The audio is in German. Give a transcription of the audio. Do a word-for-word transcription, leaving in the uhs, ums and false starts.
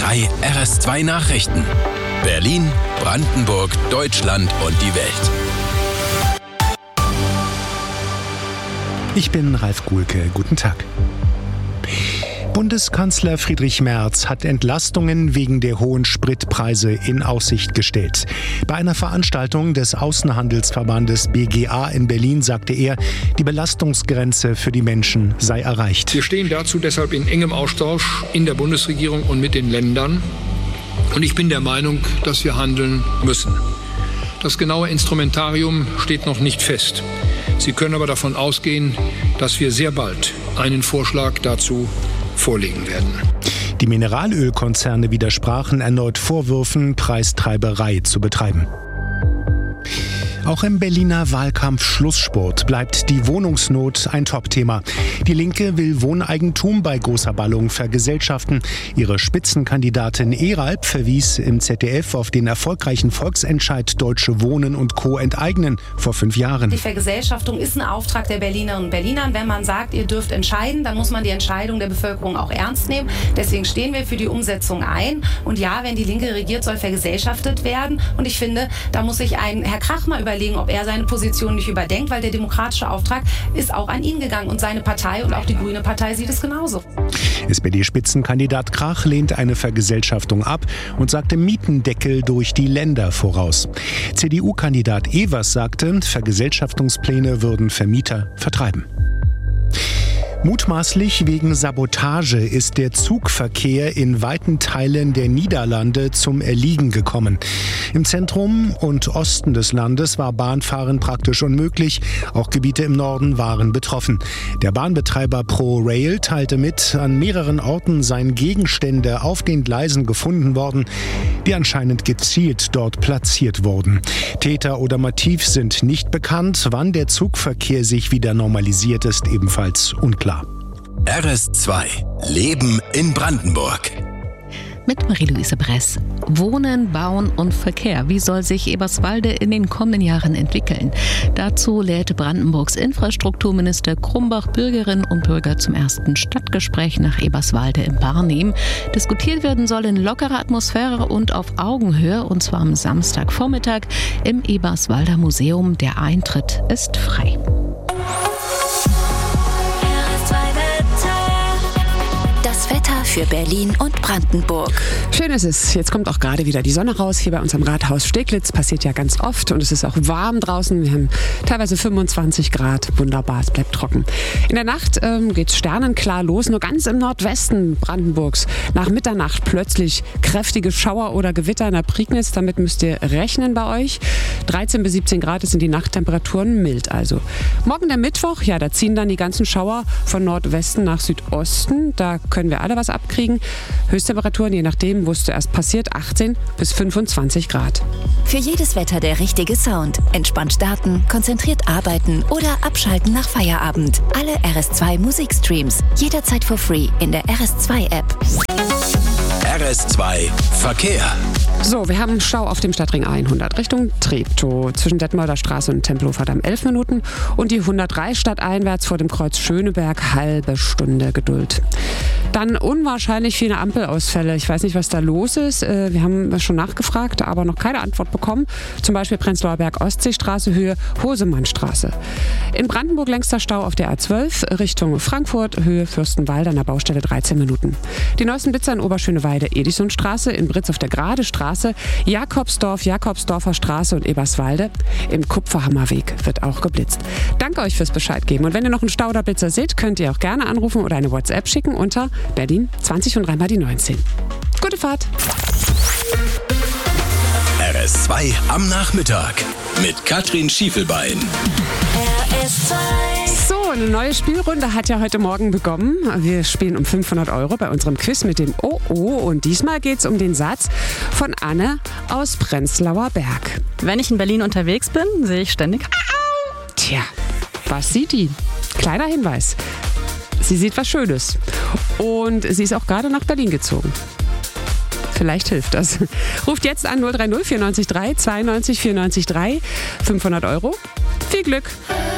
drei R S zwei Nachrichten. Berlin, Brandenburg, Deutschland und die Welt. Ich bin Ralf Guhlke. Guten Tag. Bundeskanzler Friedrich Merz hat Entlastungen wegen der hohen Spritpreise in Aussicht gestellt. Bei einer Veranstaltung des Außenhandelsverbandes B G A in Berlin sagte er, die Belastungsgrenze für die Menschen sei erreicht. Wir stehen dazu deshalb in engem Austausch in der Bundesregierung und mit den Ländern. Und ich bin der Meinung, dass wir handeln müssen. Das genaue Instrumentarium steht noch nicht fest. Sie können aber davon ausgehen, dass wir sehr bald einen Vorschlag dazu vorlegen werden. Die Mineralölkonzerne widersprachen erneut Vorwürfen, Preistreiberei zu betreiben. Auch im Berliner Wahlkampf-Schlussspurt bleibt die Wohnungsnot ein Topthema. Die Linke will Wohneigentum bei großer Ballung vergesellschaften. Ihre Spitzenkandidatin Eralp verwies im Z D F auf den erfolgreichen Volksentscheid Deutsche Wohnen und Co. enteignen vor fünf Jahren. Die Vergesellschaftung ist ein Auftrag der Berlinerinnen und Berliner. Wenn man sagt, ihr dürft entscheiden, dann muss man die Entscheidung der Bevölkerung auch ernst nehmen. Deswegen stehen wir für die Umsetzung ein. Und ja, wenn die Linke regiert, soll vergesellschaftet werden. Und ich finde, da muss sich ein Herr Krach mal überlegen, ob er seine Position nicht überdenkt, weil der demokratische Auftrag ist auch an ihn gegangen und seine Partei und auch die Grüne Partei sieht es genauso. S P D-Spitzenkandidat Krach lehnt eine Vergesellschaftung ab und sagte Mietendeckel durch die Länder voraus. C D U-Kandidat Evers sagte, Vergesellschaftungspläne würden Vermieter vertreiben. Mutmaßlich wegen Sabotage ist der Zugverkehr in weiten Teilen der Niederlande zum Erliegen gekommen. Im Zentrum und Osten des Landes war Bahnfahren praktisch unmöglich. Auch Gebiete im Norden waren betroffen. Der Bahnbetreiber ProRail teilte mit, an mehreren Orten seien Gegenstände auf den Gleisen gefunden worden, die anscheinend gezielt dort platziert wurden. Täter oder Motiv sind nicht bekannt. Wann der Zugverkehr sich wieder normalisiert, ist ebenfalls unklar. R S zwei. Leben in Brandenburg. Mit Marie-Louise Bress. Wohnen, Bauen und Verkehr. Wie soll sich Eberswalde in den kommenden Jahren entwickeln? Dazu lädt Brandenburgs Infrastrukturminister Krumbach Bürgerinnen und Bürger zum ersten Stadtgespräch nach Eberswalde im Barnim. Diskutiert werden soll in lockerer Atmosphäre und auf Augenhöhe, und zwar am Samstagvormittag im Eberswalder Museum. Der Eintritt ist frei. Wetter für Berlin und Brandenburg. Schön ist es. Jetzt kommt auch gerade wieder die Sonne raus. Hier bei uns am Rathaus Steglitz passiert ja ganz oft. Und es ist auch warm draußen. Wir haben teilweise fünfundzwanzig Grad. Wunderbar, es bleibt trocken. In der Nacht ähm, geht es sternenklar los. Nur ganz im Nordwesten Brandenburgs. Nach Mitternacht plötzlich kräftige Schauer oder Gewitter in der Prignitz. Damit müsst ihr rechnen bei euch. dreizehn bis siebzehn Grad sind die Nachttemperaturen, mild also. Morgen der Mittwoch, ja, da ziehen dann die ganzen Schauer von Nordwesten nach Südosten. Da können wir alle was abkriegen. Höchsttemperaturen, je nachdem, wo es zuerst passiert, achtzehn bis fünfundzwanzig Grad. Für jedes Wetter der richtige Sound. Entspannt starten, konzentriert arbeiten oder abschalten nach Feierabend. Alle R S zwei Musikstreams. Jederzeit for free in der R S zwei App. R S zwei Verkehr. So, wir haben Stau auf dem Stadtring hundert Richtung Treptow. Zwischen Detmolder Straße und Tempelhofer Damm elf Minuten. Und die hundertdrei stadteinwärts vor dem Kreuz Schöneberg halbe Stunde Geduld. Dann unwahrscheinlich viele Ampelausfälle. Ich weiß nicht, was da los ist. Wir haben schon nachgefragt, aber noch keine Antwort bekommen. Zum Beispiel Prenzlauer Berg Ostseestraße, Höhe Hosemannstraße. In Brandenburg längster Stau auf der A zwölf Richtung Frankfurt, Höhe Fürstenwalde an der Baustelle dreizehn Minuten. Die neuesten Blitzer in Oberschöneweide, Edisonstraße, in Britz auf der Gerade Straße, Jakobsdorf, Jakobsdorfer Straße und Eberswalde. Im Kupferhammerweg wird auch geblitzt. Danke euch fürs Bescheid geben. Und wenn ihr noch einen Stau oder Blitzer seht, könnt ihr auch gerne anrufen oder eine WhatsApp schicken unter Berlin zwanzig und dreimal die neunzehn. Gute Fahrt! R S zwei am Nachmittag mit Katrin Schiefelbein. R S zwei. So, eine neue Spielrunde hat ja heute Morgen begonnen. Wir spielen um fünfhundert Euro bei unserem Quiz mit dem O O. Und diesmal geht es um den Satz von Anne aus Prenzlauer Berg. Wenn ich in Berlin unterwegs bin, sehe ich ständig... Tja, was sieht die? Kleiner Hinweis. Sie sieht was Schönes. Und sie ist auch gerade nach Berlin gezogen. Vielleicht hilft das. Ruft jetzt an null drei null vier neun drei zweiundneunzig vierundneunzig drei. fünfhundert Euro. Viel Glück!